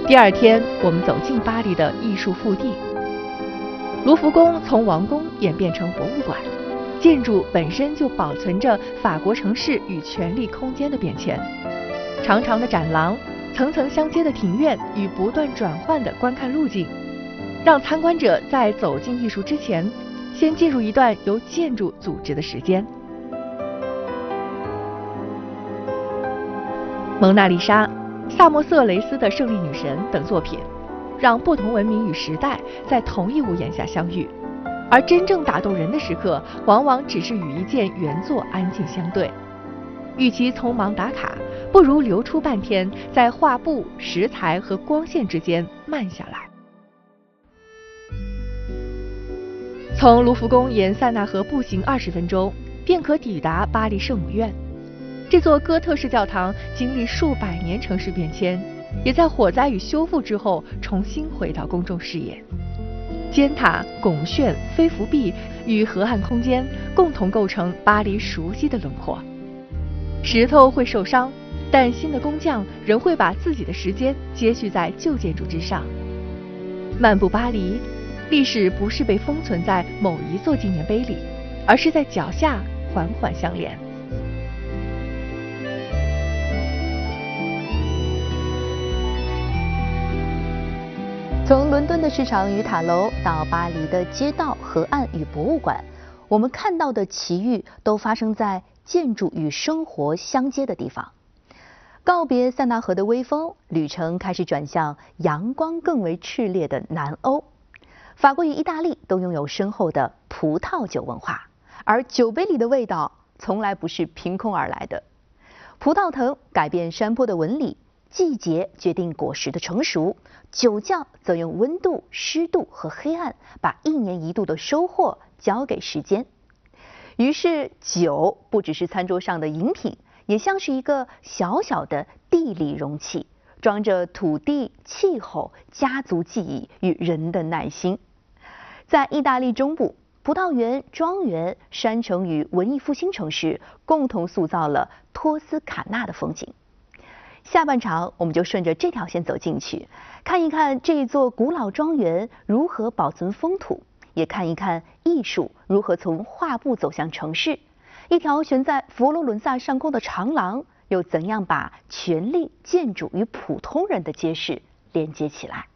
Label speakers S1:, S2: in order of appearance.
S1: 第二天，我们走进巴黎的艺术腹地。卢浮宫从王宫演变成博物馆，建筑本身就保存着法国城市与权力空间的变迁。长长的展廊，层层相接的庭院与不断转换的观看路径，让参观者在走进艺术之前，先进入一段由建筑组织的时间。蒙娜丽莎、萨默瑟雷斯的胜利女神等作品，让不同文明与时代在同一屋檐下相遇。而真正打动人的时刻，往往只是与一件原作安静相对。与其匆忙打卡，不如留出半天，在画布、石材和光线之间慢下来。从卢浮宫沿塞纳河步行20分钟，便可抵达巴黎圣母院。这座哥特式教堂经历数百年城市变迁，也在火灾与修复之后重新回到公众视野。尖塔、拱券、飞浮壁与河岸空间共同构成巴黎熟悉的轮廓。石头会受伤，但新的工匠仍会把自己的时间接续在旧建筑之上。漫步巴黎，历史不是被封存在某一座纪念碑里，而是在脚下缓缓相连。
S2: 从伦敦的市场与塔楼到巴黎的街道、河岸与博物馆，我们看到的奇遇都发生在建筑与生活相接的地方。告别塞纳河的微风，旅程开始转向阳光更为炽烈的南欧。法国与意大利都拥有深厚的葡萄酒文化，而酒杯里的味道从来不是凭空而来的。葡萄藤改变山坡的纹理，季节决定果实的成熟，酒匠则用温度、湿度和黑暗，把1年1度的收获交给时间。于是，酒不只是餐桌上的饮品，也像是一个小小的地理容器，装着土地、气候、家族记忆与人的耐心。在意大利中部，葡萄园、庄园、山城与文艺复兴城市共同塑造了托斯卡纳的风景。下半场我们就顺着这条线走进去，看一看这一座古老庄园如何保存风土，也看一看艺术如何从画布走向城市。一条悬在佛罗伦萨上空的长廊，又怎样把权力、建筑与普通人的街市连接起来？